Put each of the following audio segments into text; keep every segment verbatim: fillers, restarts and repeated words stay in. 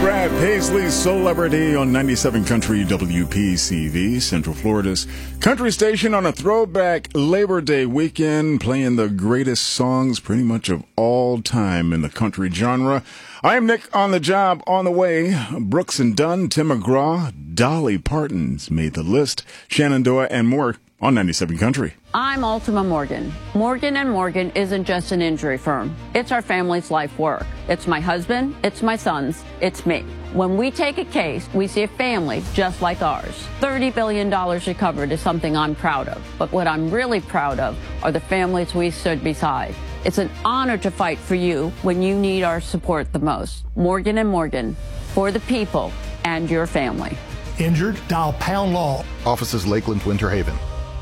Brad Paisley, Celebrity on ninety-seven Country W P C V, Central Florida's country station on a throwback Labor Day weekend, playing the greatest songs pretty much of all time in the country genre. I am Nick on the job, on the way. Brooks and Dunn, Tim McGraw, Dolly Parton's made the list, Shenandoah, and more on ninety-seven Country. I'm Ultima Morgan. Morgan and Morgan isn't just an injury firm. It's our family's life work. It's my husband, it's my sons, it's me. When we take a case, we see a family just like ours. thirty billion dollars recovered is something I'm proud of. But what I'm really proud of are the families we stood beside. It's an honor to fight for you when you need our support the most. Morgan and Morgan, for the people and your family. Injured? Dial Pound Law. Offices Lakeland, Winter Haven.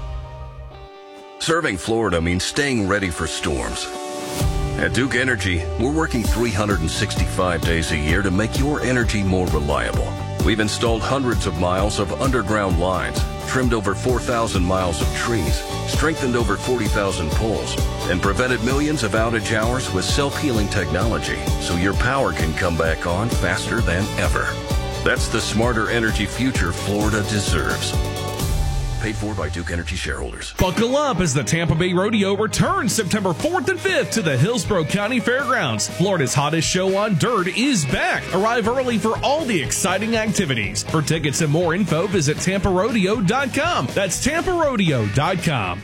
Serving Florida means staying ready for storms. At Duke Energy, we're working three hundred sixty-five days a year to make your energy more reliable. We've installed hundreds of miles of underground lines, trimmed over four thousand miles of trees, strengthened over forty thousand poles, and prevented millions of outage hours with self-healing technology so your power can come back on faster than ever. That's the smarter energy future Florida deserves. Paid for by Duke Energy shareholders. Buckle up as the Tampa Bay Rodeo returns September fourth and fifth to the Hillsborough County Fairgrounds. Florida's hottest show on dirt is back. Arrive early for all the exciting activities. For tickets and more info, visit Tampa Rodeo dot com. That's Tampa Rodeo dot com.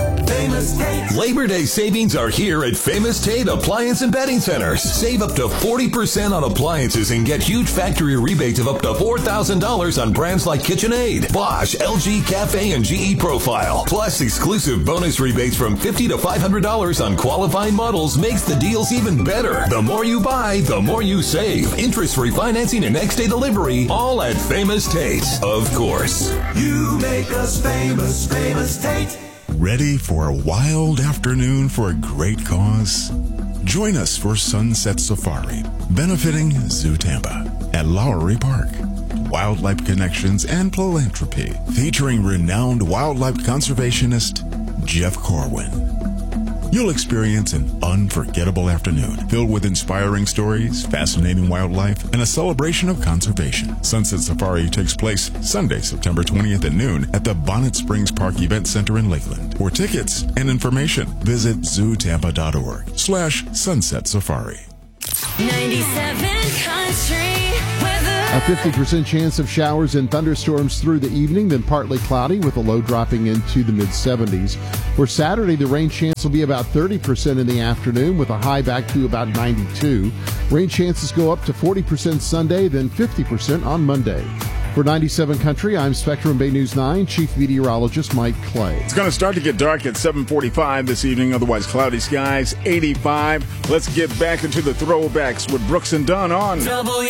Labor Day savings are here at Famous Tate Appliance and Bedding Centers. Save up to forty percent on appliances and get huge factory rebates of up to four thousand dollars on brands like KitchenAid, Bosch, L G, Cafe, and G E Profile. Plus, exclusive bonus rebates from fifty to five hundred dollars on qualifying models makes the deals even better. The more you buy, the more you save. Interest-free financing and next-day delivery, all at Famous Tate. Of course. You make us famous, Famous Tate. Ready for a wild afternoon for a great cause? Join us for Sunset Safari, benefiting Zoo Tampa at Lowry Park. Wildlife Connections and Philanthropy, featuring renowned wildlife conservationist Jeff Corwin. You'll experience an unforgettable afternoon filled with inspiring stories, fascinating wildlife, and a celebration of conservation. Sunset Safari takes place Sunday, September twentieth at noon at the Bonnet Springs Park Event Center in Lakeland. For tickets and information, visit zootampa.org slash Sunset Safari. ninety-seven Country Weather. A fifty percent chance of showers and thunderstorms through the evening, then partly cloudy with a low dropping into the mid seventies. For Saturday, the rain chance will be about thirty percent in the afternoon with a high back to about ninety-two. Rain chances go up to forty percent Sunday, then fifty percent on Monday. For ninety-seven Country, I'm Spectrum Bay News nine Chief Meteorologist Mike Clay. It's going to start to get dark at seven forty-five this evening, otherwise cloudy skies, eighty-five. Let's get back into the throwbacks with Brooks and Dunn on